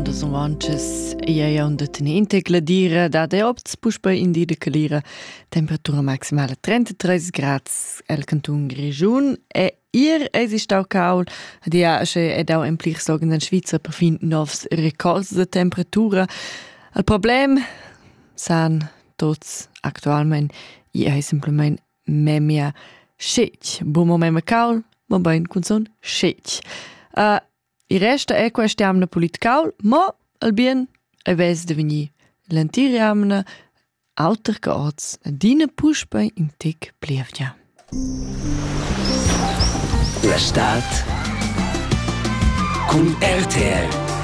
das avances e onda tenente gladira da de opts puspa in di de calira temperatura maximale 33 grads el canton Grischun e esistau caul dia ed au emplich sagen in Schweizer per fin novs records de temperatura. El problem san tots actualment simplement memia scetg. Bumo memia caul, ma ben cun son scetg. I resta è questa amna politicaul, ma al bien è ves de venir l'antiri amna auter caots dina puspa in tic plevia. La Stat con RTL.